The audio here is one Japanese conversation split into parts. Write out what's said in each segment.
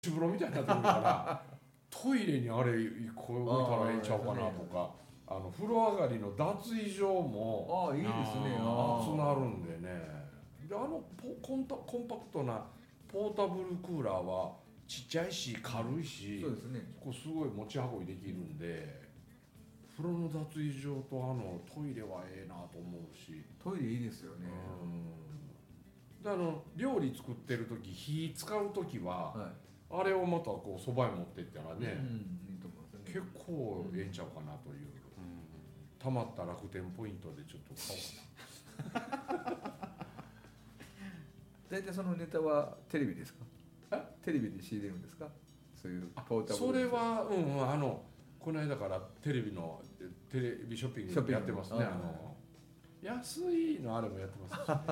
風呂みたいになってくるからトイレにあれこう置いたらええんちゃうかなとか、風呂上がりの脱衣所もいいですね。 熱なるんでね。でコンパクトなポータブルクーラーはちっちゃいし軽いし、 そうですね。 こうすごい持ち運びできるんで、風呂の脱衣所とトイレはええなと思うし、 トイレいいですよね。 で料理作ってる時火使う時は、 はい。 あれをまたこうそばに持ってったらね、 いいと思いますね。 結構ええんちゃうかなという、たまった楽天ポイントでちょっと買おうかな。 大体そのネタはテレビですか？テレビで仕入れるんですか？そういうポータブル。 それはこの間からテレビショッピングやってますね。安いのあれもやってますし、ね、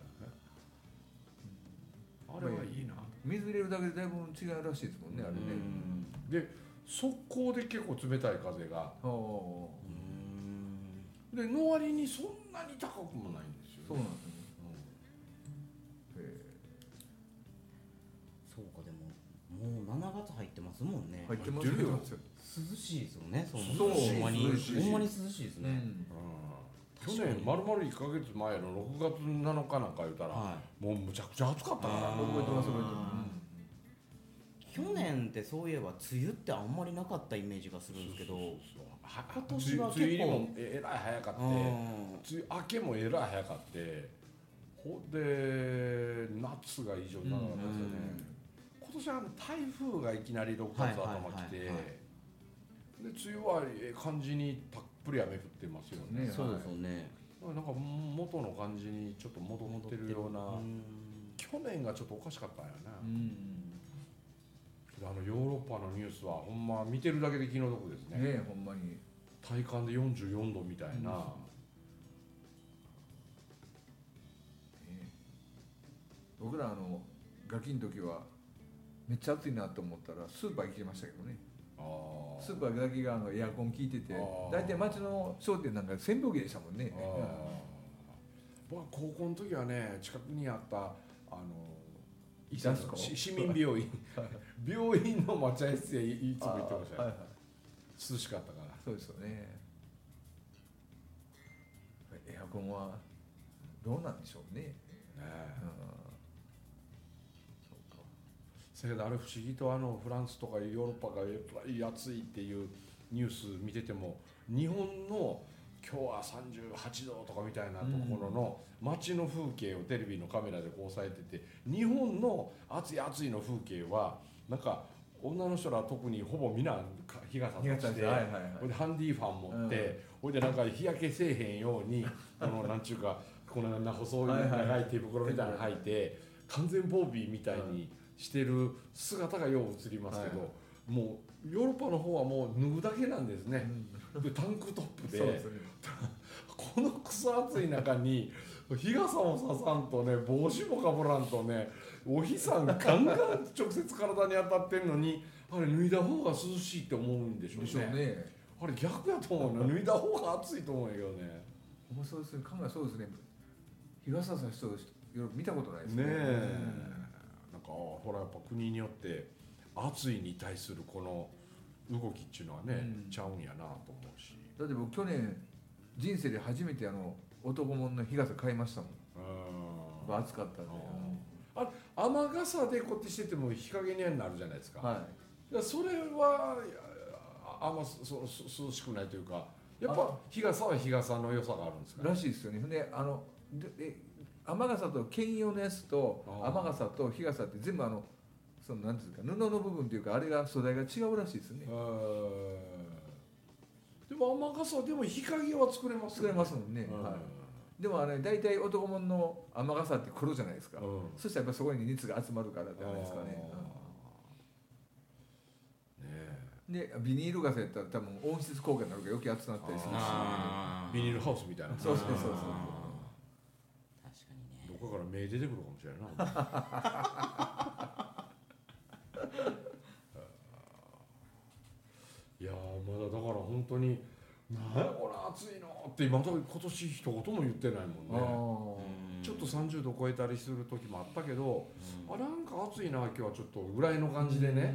あれはいいな。 水入れるだけでだいぶ違うらしいですもんね、あれね。 で速攻で結構冷たい風がでの割にそんなに高くもないんですよね。 そうなんですね。 そうか、でももう7月入ってますもんね。 入ってますよ。 涼しいですよね。 そうほんまに涼しいほんまに涼しいですね。 去年丸々1ヶ月前の6月7日なんか言うたら、もうむちゃくちゃ暑かったから。 覚えてます。 去年ってそういえば梅雨ってあんまりなかったイメージがするんですけど、今年は結構梅雨入りもえらい早かって、梅雨明けもえらい早かって、ほんで夏が異常に長かったですよね。今年は台風がいきなり6月頭来て、で梅雨は感じにたっぷり雨降ってますよね。 そうですよね。 なんか元の感じにちょっと戻ってるような。去年がちょっとおかしかったんやね。ヨーロッパのニュースはほんま見てるだけで気の毒ですね。 ほんまに体感で44度みたいな。 僕らガキの時はめっちゃ暑いなと思ったらスーパー行きましたけどね。スーパーだけがエアコン効いてて、大体町の商店なんか扇風機でしたもんね。 僕は高校の時はね、近くにあった市民病院病院の待合室へいつも行ってましたよ。涼しかったから。 そうですよね。エアコンはどうなんでしょうね。 だけどあれ不思議とフランスとかヨーロッパがやっぱり暑いっていうニュース見てても、日本の今日は38度とかみたいなところの街の風景をテレビのカメラでこう押さえてて、日本の暑い暑いの風景はなんか女の人ら特にほぼみんな日傘さして、ほいでハンディファン持って、ほいでなんか日焼けせえへんようになんちゅうかこの細い長い手袋みたいなの履いて完全防備みたいにしてる姿がよう映りますけど、もうヨーロッパの方はもう脱ぐだけなんですね。でタンクトップでこのクソ暑い中に日傘もささんとね、帽子もかぶらんとね、お日さんガンガン直接体に当たってんのに、あれ脱いだ方が涼しいって思うんでしょうね。あれ逆やと思うの、脱いだ方が暑いと思うんやけどね。 そうですね、考えそうですね。日傘さしてる人見たことないですね。 なんかほらやっぱ国によって暑いに対するこの動きっていうのはね、ちゃうんやなと思うし。 だって僕去年人生で初めて男物の日傘買いましたもん。暑かったんで。 雨傘でこうやってしてても日陰にはなるじゃないですか。それはあんま涼しくないというか、やっぱ日傘は日傘の良さがあるんですか。 らしいですよね。で雨傘と兼用のやつと雨傘と日傘って全部そのなんていうか布の部分というかあれが素材が違うらしいですね。 でも雨傘でも日陰は作れますよね。 作れますもんね。でも大体男物の雨傘って黒じゃないですか。そしたらやっぱそこに熱が集まるからじゃないですかね。でビニール傘やったら多分温室効果になるから余計熱くなったりするし、 ビニールハウスみたいな。 そうそうそうそう。 確かにね。 どこから芽出てくるかもしれないな。いやまだだから本当に何やこれ暑いのって今年一言も言ってないもんね。 ちょっと30度超えたりする時もあったけど、あなんか暑いな今日はちょっとぐらいの感じでね、